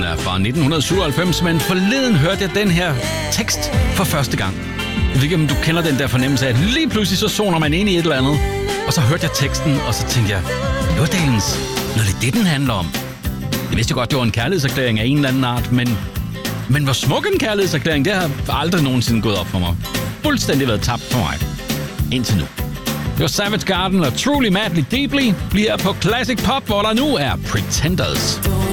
er fra 1997, men forleden hørte jeg den her tekst for første gang. Jeg ved ikke, om du kender den der fornemmelse af, at lige pludselig så zoner man ind i et eller andet. Og så hørte jeg teksten, og så tænkte jeg, det var dalens, når det er det, den handler om. Jeg vidste godt, det var en kærlighedserklæring af en eller anden art, men hvor smuk en kærlighedserklæring, det har aldrig nogensinde gået op for mig. Fuldstændig været tabt for mig. Indtil nu. Det var Savage Garden og Truly Madly Deeply bliver på Classic Pop, hvor der nu er Pretenders.